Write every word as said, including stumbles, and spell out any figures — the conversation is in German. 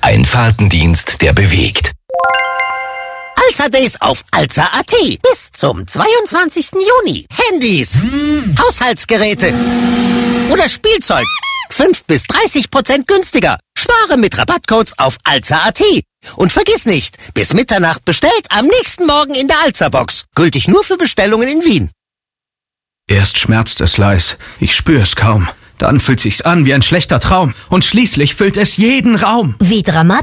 Ein Fahrtendienst, der bewegt. Alza Days auf Alza Punkt A T. Bis zum zweiundzwanzigsten Juni. Handys, Haushaltsgeräte oder Spielzeug. fünf bis dreißig Prozent günstiger. Spare mit Rabattcodes auf Alza Punkt A T. Und vergiss nicht, bis Mitternacht bestellt, am nächsten Morgen in der Alza-Box. Gültig nur für Bestellungen in Wien. Erst schmerzt es leis, ich spür es kaum. Dann fühlt sich's an wie ein schlechter Traum. Und schließlich füllt es jeden Raum. Wie dramatisch.